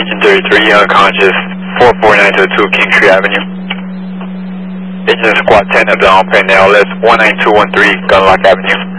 Agent 33, unconscious, 44922 King Street Avenue. Agent Squad 10 of the on-pin LS 19213 Gunlock Avenue.